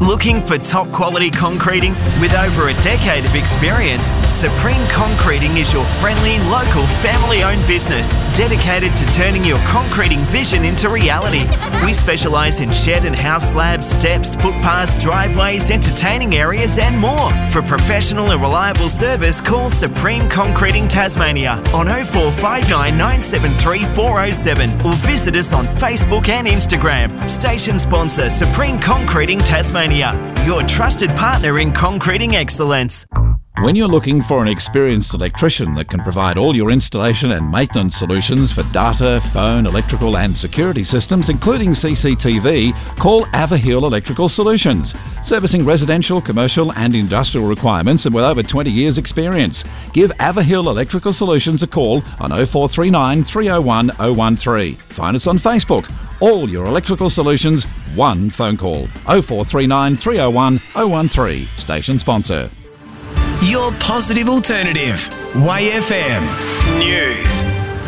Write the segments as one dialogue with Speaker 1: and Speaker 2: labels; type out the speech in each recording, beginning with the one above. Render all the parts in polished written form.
Speaker 1: Looking for top quality concreting? With over a decade of experience, Supreme Concreting is your friendly, local, family-owned business dedicated to turning your concreting vision into reality. We specialise in shed and house slabs, steps, footpaths, driveways, entertaining areas and more. For professional and reliable service, call Supreme Concreting Tasmania on 0459 973 407 or visit us on Facebook and Instagram. Station sponsor Supreme Concreting Tasmania, your trusted partner in concreting excellence.
Speaker 2: When you're looking for an experienced electrician that can provide all your installation and maintenance solutions for data, phone, electrical and security systems, including CCTV, call Avahill Electrical Solutions. Servicing residential, commercial and industrial requirements and with over 20 years experience. Give Avahill Electrical Solutions a call on 0439 301 013. Find us on Facebook. All your electrical solutions, one phone call. 0439 301 013. Station sponsor.
Speaker 3: Your positive alternative. Way FM News.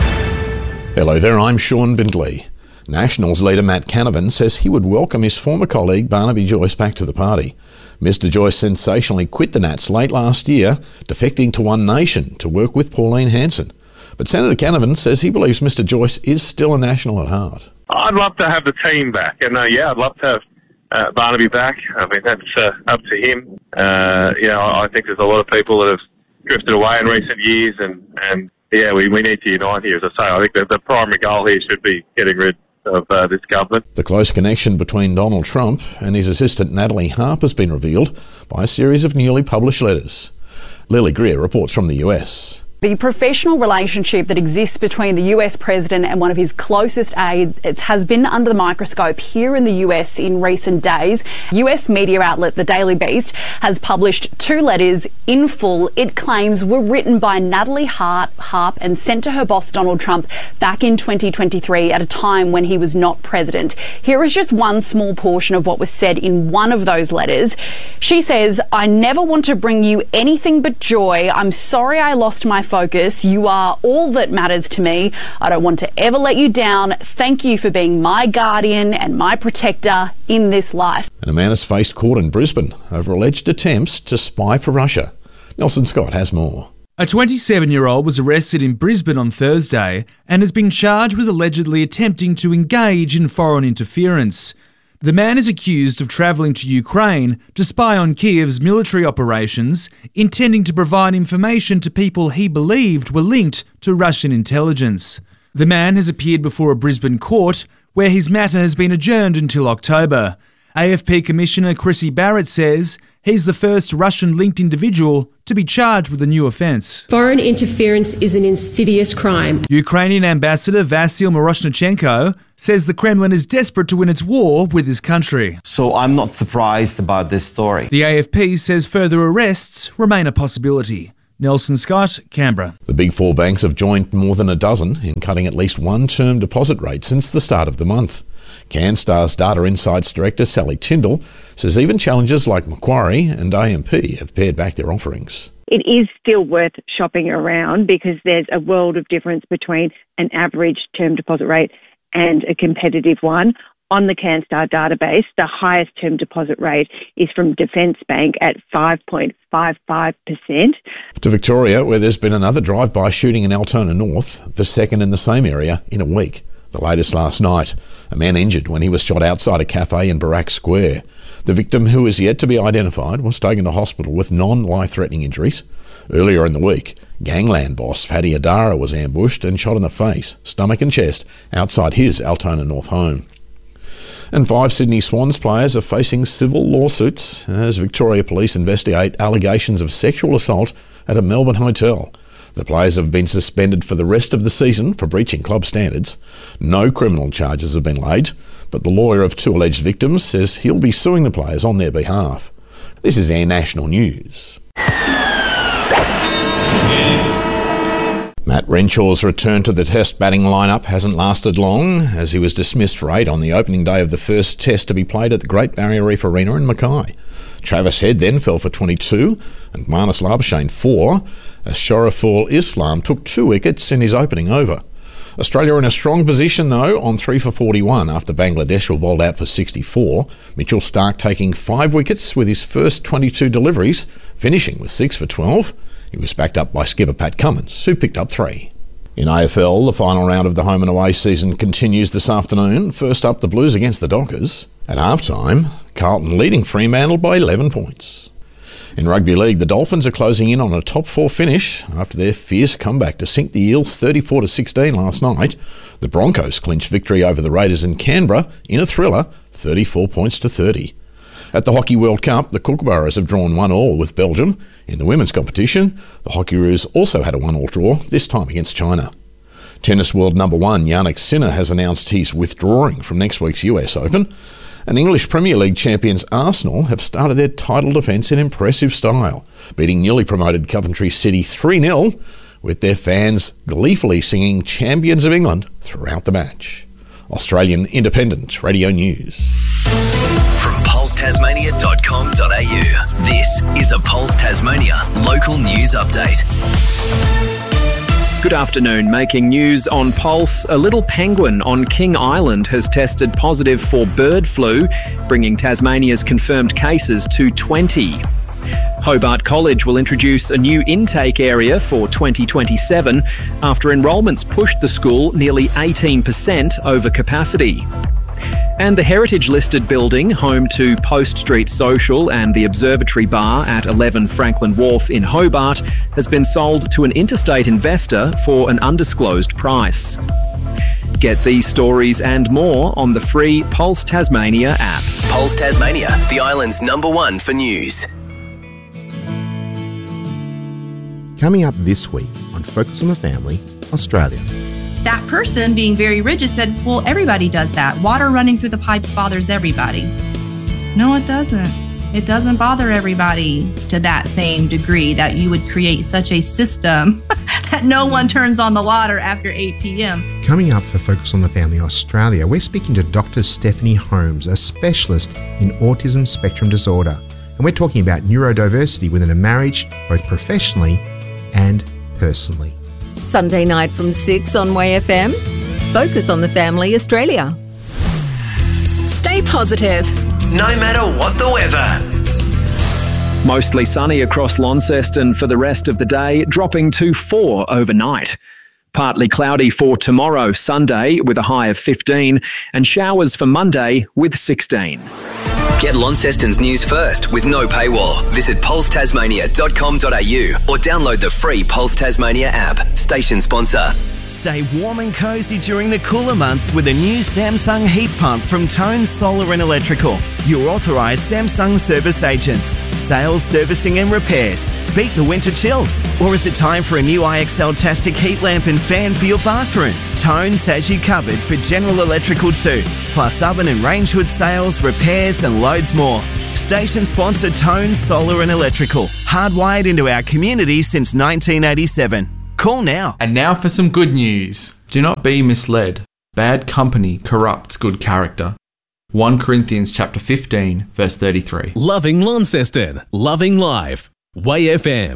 Speaker 4: Hello there, I'm Sean Bindley. Nationals leader Matt Canavan says he would welcome his former colleague Barnaby Joyce back to the party. Mr Joyce sensationally quit the Nats late last year, defecting to One Nation to work with Pauline Hanson. But Senator Canavan says he believes Mr Joyce is still a National at heart.
Speaker 5: I'd love to have the team back, and I'd love to have Barnaby back. I mean, that's up to him. I think there's a lot of people that have drifted away in recent years, and we need to unite here. As I say, I think that the primary goal here should be getting rid of this government.
Speaker 4: The close connection between Donald Trump and his assistant Natalie Harper has been revealed by a series of newly published letters. Lily Greer reports from the US.
Speaker 6: The professional relationship that exists between the US president and one of his closest aides has been under the microscope here in the US in recent days. US media outlet The Daily Beast has published 2 letters in full it claims were written by Natalie Harper and sent to her boss Donald Trump back in 2023 at a time when he was not president. Here is just one small portion of what was said in one of those letters. She says, "I never want to bring you anything but joy. I'm sorry I lost my focus. You are all that matters to me. I don't want to ever let you down. Thank you for being my guardian and my protector in this life."
Speaker 4: And a man has faced court in Brisbane over alleged attempts to spy for Russia. Nelson Scott has more.
Speaker 7: A 27-year-old was arrested in Brisbane on Thursday and has been charged with allegedly attempting to engage in foreign interference. The man is accused of travelling to Ukraine to spy on Kiev's military operations, intending to provide information to people he believed were linked to Russian intelligence. The man has appeared before a Brisbane court, where his matter has been adjourned until October. AFP Commissioner Chrissy Barrett says he's the first Russian-linked individual to be charged with a new offence.
Speaker 8: Foreign interference is an insidious crime.
Speaker 7: Ukrainian Ambassador Vasyl Miroshnichenko says the Kremlin is desperate to win its war with his country.
Speaker 9: So I'm not surprised about this story.
Speaker 7: The AFP says further arrests remain a possibility. Nelson Scott, Canberra.
Speaker 4: The Big Four banks have joined more than a dozen in cutting at least one term deposit rate since the start of the month. CanStar's Data Insights Director Sally Tyndall says even challenges like Macquarie and AMP have pared back their offerings.
Speaker 10: It is still worth shopping around because there's a world of difference between an average term deposit rate and a competitive one. On the CanStar database, the highest term deposit rate is from Defence Bank at 5.55%.
Speaker 4: To Victoria, where there's been another drive-by shooting in Altona North, the second in the same area in a week. The latest last night. A man injured when he was shot outside a cafe in Barak Square. The victim, who is yet to be identified, was taken to hospital with non-life-threatening injuries. Earlier in the week, gangland boss Fadi Adara was ambushed and shot in the face, stomach and chest outside his Altona North home. And 5 Sydney Swans players are facing civil lawsuits as Victoria Police investigate allegations of sexual assault at a Melbourne hotel. The players have been suspended for the rest of the season for breaching club standards. No criminal charges have been laid, but the lawyer of 2 alleged victims says he'll be suing the players on their behalf. This is Air National News. Matt Renshaw's return to the Test batting lineup hasn't lasted long, as he was dismissed for 8 on the opening day of the first Test to be played at the Great Barrier Reef Arena in Mackay. Travis Head then fell for 22 and Marnus Labuschagne 4, as Shariful Islam took 2 wickets in his opening over. Australia are in a strong position, though, on 3 for 41 after Bangladesh were bowled out for 64. Mitchell Starc taking 5 wickets with his first 22 deliveries, finishing with 6 for 12. He was backed up by skipper Pat Cummins, who picked up 3. In AFL, the final round of the home and away season continues this afternoon. First up, the Blues against the Dockers. At half-time, Carlton leading Fremantle by 11 points. In rugby league, the Dolphins are closing in on a top 4 finish after their fierce comeback to sink the Eels 34-16 last night. The Broncos clinched victory over the Raiders in Canberra in a thriller, 34 points to 30. At the Hockey World Cup, the Kookaburras have drawn 1-1 with Belgium. In the women's competition, the Hockeyroos also had a 1-1 draw, this time against China. Tennis world number 1 Jannik Sinner has announced he's withdrawing from next week's US Open. And English Premier League champions Arsenal have started their title defence in impressive style, beating newly promoted Coventry City 3-0, with their fans gleefully singing Champions of England throughout the match. Australian Independent Radio News.
Speaker 3: From pulsetasmania.com.au, this is a Pulse Tasmania local news update.
Speaker 11: Good afternoon. Making news on Pulse, a little penguin on King Island has tested positive for bird flu, bringing Tasmania's confirmed cases to 20. Hobart College will introduce a new intake area for 2027 after enrolments pushed the school nearly 18% over capacity. And the heritage-listed building, home to Post Street Social and the Observatory Bar at 11 Franklin Wharf in Hobart, has been sold to an interstate investor for an undisclosed price. Get these stories and more on the free Pulse Tasmania app.
Speaker 3: Pulse Tasmania, the island's #1 for news.
Speaker 12: Coming up this week on Focus on the Family, Australia.
Speaker 13: That person being very rigid said, well, everybody does that. Water running through the pipes bothers everybody. No, it doesn't. It doesn't bother everybody to that same degree that you would create such a system that no one turns on the water after 8 p.m.
Speaker 12: Coming up for Focus on the Family Australia, we're speaking to Dr. Stephanie Holmes, a specialist in autism spectrum disorder. And we're talking about neurodiversity within a marriage, both professionally and personally.
Speaker 14: Sunday night from 6 on WayFM. Focus on the Family Australia.
Speaker 15: Stay positive,
Speaker 3: no matter what the weather.
Speaker 11: Mostly sunny across Launceston for the rest of the day, dropping to 4 overnight. Partly cloudy for tomorrow, Sunday, with a high of 15, and showers for Monday with 16.
Speaker 3: Get Launceston's news first with no paywall. Visit pulsetasmania.com.au or download the free Pulse Tasmania app. Station sponsor.
Speaker 1: Stay warm and cosy during the cooler months with a new Samsung heat pump from Tone Solar and Electrical. Your authorised Samsung service agents. Sales, servicing and repairs. Beat the winter chills. Or is it time for a new IXL-tastic heat lamp and fan for your bathroom? Tone's has you covered for General Electrical too. Plus oven and range hood sales, repairs and loads more. Station sponsor Tone Solar and Electrical. Hardwired into our community since 1987. Call now.
Speaker 16: And now for some good news. Do not be misled. Bad company corrupts good character. 1 Corinthians chapter 15, verse 33.
Speaker 17: Loving Launceston. Loving life. WayFM.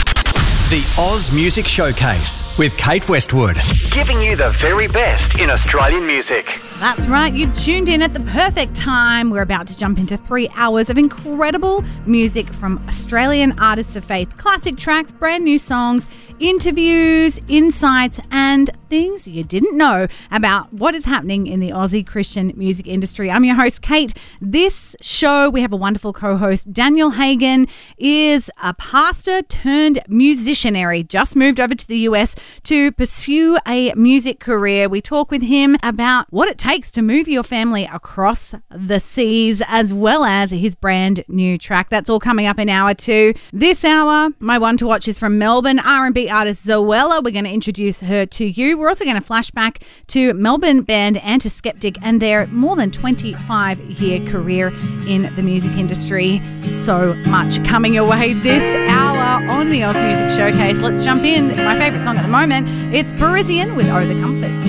Speaker 3: The Oz Music Showcase with Kate Westwood. Giving you the very best in Australian music.
Speaker 18: That's right, you tuned in at the perfect time. We're about to jump into 3 hours of incredible music from Australian artists of faith. Classic tracks, brand new songs, interviews, insights, and things you didn't know about what is happening in the Aussie Christian music industry. I'm your host, Kate. This show, we have a wonderful co-host. Daniel Hagen is a pastor turned musicianary, just moved over to the US to pursue a music career. We talk with him about what it takes to move your family across the seas, as well as his brand new track. That's all coming up in hour 2. This hour, my one to watch is from Melbourne R&B artist Zoella. We're going to introduce her to you. We're also going to flash back to Melbourne band Antiskeptic and their more than 25-year career in the music industry. So much coming your way this hour on the Oz Music Showcase. Let's jump in. My favourite song at the moment, it's Parisian with Oh the Comfort.